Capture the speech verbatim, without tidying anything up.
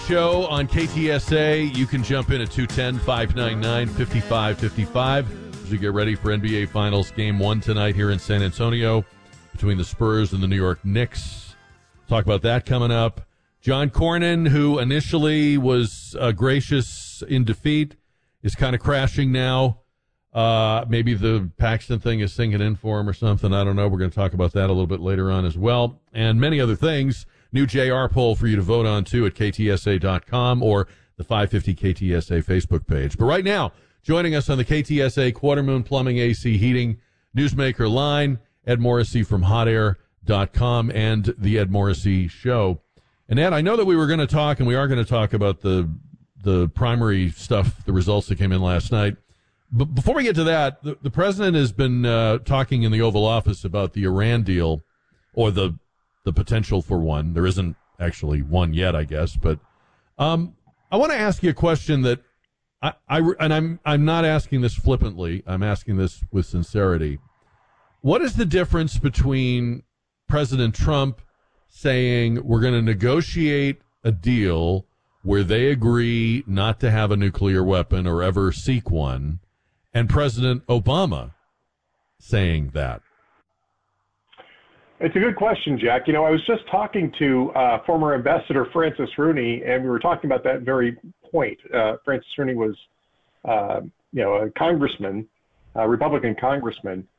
show on K T S A. You can jump in at two one zero, five nine nine, five five five five as we get ready for N B A Finals Game one tonight here in San Antonio between the Spurs and the New York Knicks. Talk about that coming up. John Cornyn, who initially was uh, gracious in defeat, is kind of crashing now. Uh, maybe the Paxton thing is sinking in for him or something. I don't know. We're going to talk about that a little bit later on as well. And many other things. New J R poll for you to vote on, too, at K T S A dot com or the five fifty K T S A Facebook page. But right now, joining us on the K T S A Quarter Moon Plumbing, A C Heating Newsmaker line, Ed Morrissey from hot air dot com and the Ed Morrissey Show. And, Ed, I know that we were going to talk, and we are going to talk about the the primary stuff, the results that came in last night. But before we get to that, the, the president has been uh, talking in the Oval Office about the Iran deal, or the the potential for one. There isn't actually one yet, I guess. But um, I want to ask you a question that I, I and I'm I'm not asking this flippantly. I'm asking this with sincerity. What is the difference between President Trump saying we're going to negotiate a deal where they agree not to have a nuclear weapon or ever seek one, and President Obama saying that? It's a good question, Jack. You know, I was just talking to uh, former Ambassador Francis Rooney, and we were talking about that very point. Uh, Francis Rooney was, uh, you know, a congressman, a Republican congressman,